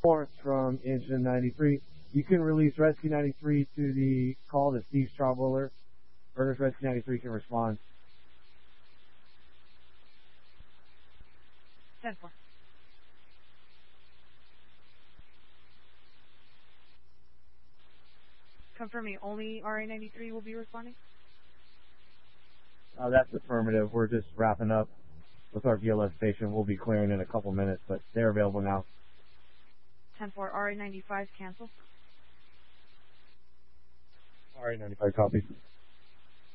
Lawrence from Engine 93. You can release Rescue 93 to the call to Steve Strawbiller. Burgers Rescue 93 can respond. 10-4. Confirming only RA93 will be responding? That's affirmative. We're just wrapping up with our VLS station. We'll be clearing in a couple minutes, but they're available now. 10-4, RA95 cancel. RA95 copy.